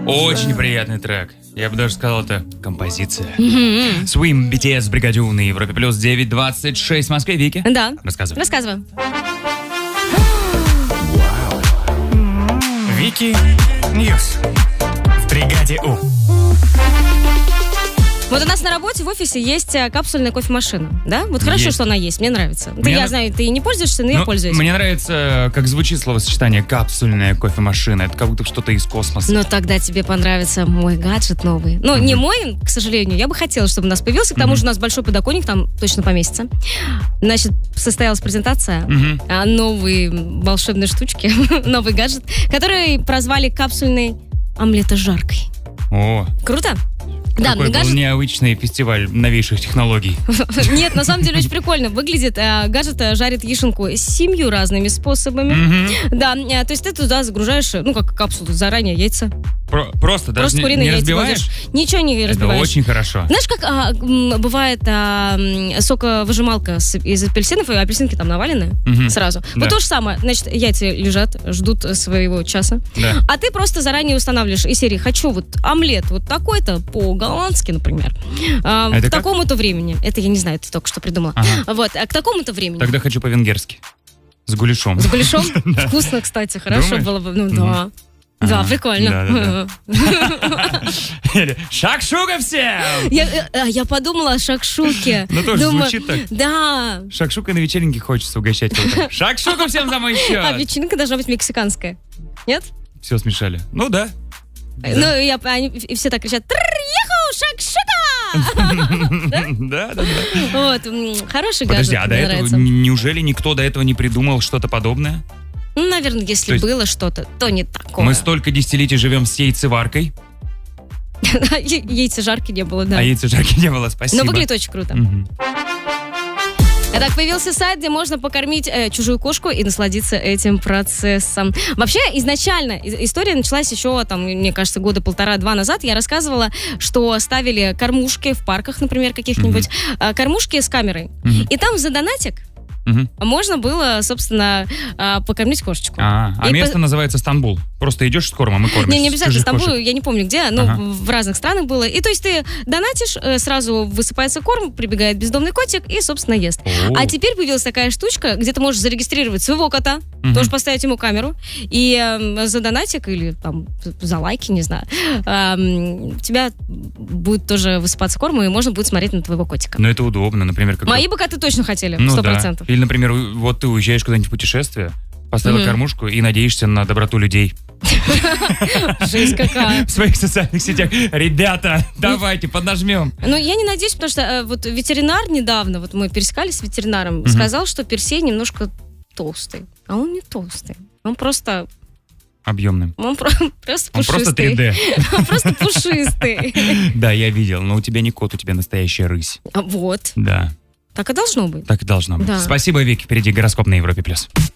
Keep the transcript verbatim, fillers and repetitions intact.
Очень приятный трек. Я бы даже сказал, это композиция. Mm-hmm. Swim, би ти эс, Бригадю на Европе Плюс, девять двадцать шесть в Москве. Вики? Да. Рассказывай. Рассказываю. Вики Ньюс в Бригаде У. Вот у нас на работе в офисе есть капсульная кофемашина, да? Вот хорошо, есть. что она есть, мне нравится. Ты, Мне я на... знаю, ты не пользуешься, но ну, я пользуюсь. Мне нравится, как звучит словосочетание «капсульная кофемашина». Это как будто что-то из космоса. Но тогда тебе понравится мой гаджет новый. Ну, mm-hmm. не мой, к сожалению. Я бы хотела, чтобы у нас появился. К тому mm-hmm. же у нас большой подоконник, там точно поместится. Значит, состоялась презентация mm-hmm. новой волшебной штучки, новый гаджет, который прозвали капсульной омлетожаркой. О, круто? Да, Какой был гаджет... необычный фестиваль новейших технологий. Нет, на самом деле очень прикольно выглядит. Гаджет жарит яишенку с семью разными способами. Mm-hmm. Да, то есть ты туда загружаешь, ну, как капсулу, заранее яйца. Про- просто, даже просто не, не разбиваешь? Кладешь. Ничего не разбиваешь. Это очень хорошо. Знаешь, как а, бывает а, соковыжималка с, из апельсинов, и апельсинки там навалены mm-hmm. сразу. Да. Вот то же самое. Значит, яйца лежат, ждут своего часа. Да. А ты просто заранее устанавливаешь из серии «хочу вот омлет вот такой-то по-голландски, например, а, к такому-то времени». Это я не знаю, ты только что придумала. Ага. Вот, а к такому-то времени. Тогда «хочу по-венгерски». С гуляшом. С гуляшом? Вкусно, кстати, хорошо было бы. Ну да. Да, ага, прикольно. Да, да, да. Шакшука всем! Я, я подумала о шакшуке. Ну тоже Думаю, звучит так. Да. Шакшука на вечеринке хочется угощать кого-то. Шакшука всем за мой счет! А вечеринка должна быть мексиканская. Нет? Все смешали. Ну да. да. Ну я, они, и все так кричат: шакшука! Да, да, да. Вот, хороший гаджет. Подожди, а до этого неужели никто до этого не придумал что-то подобное? Ну, наверное, если есть, было что-то, то не такое. Мы столько десятилетий живем с яйцеваркой. Яйцежарки не было, да. А яйцежарки не было, спасибо. Но выглядит очень круто. Угу. Итак, появился сайт, где можно покормить э, чужую кошку и насладиться этим процессом. Вообще, изначально история началась еще, там, мне кажется, года полтора-два назад. Я рассказывала, что ставили кормушки в парках, например, каких-нибудь, mm-hmm. э, кормушки с камерой. Mm-hmm. И там за донатик Угу. можно было, собственно, покормить кошечку. А, а место по... называется Стамбул. Просто идешь с кормом и кормишь. Не, не обязательно Стамбул, кошек. Я не помню где, но ага. в разных странах было. И то есть ты донатишь, сразу высыпается корм, прибегает бездомный котик и, собственно, ест. О. А теперь появилась такая штучка, где ты можешь зарегистрировать своего кота, угу. тоже поставить ему камеру, и э, за донатик или там за лайки, не знаю, э, у тебя будет тоже высыпаться корм, и можно будет смотреть на твоего котика. Но это удобно, например. Как... Мои бы коты точно хотели, ну, сто процентов. Да. Или, например, вот ты уезжаешь куда-нибудь в путешествие, поставила mm-hmm. кормушку и надеешься на доброту людей. Жесть какая. В своих социальных сетях. Ребята, давайте, поднажмем. Ну, я не надеюсь, потому что вот ветеринар недавно, вот мы пересекались с ветеринаром, сказал, что Персей немножко толстый. А он не толстый. Он просто... объемным. Он про- просто пушистый. Он просто три дэ. Он просто пушистый. Да, я видел, но у тебя не кот, у тебя настоящая рысь. Вот. Да. Так и должно быть. Так и должно быть. Да. Спасибо, Вики. Впереди гороскоп на Европе+. плюс.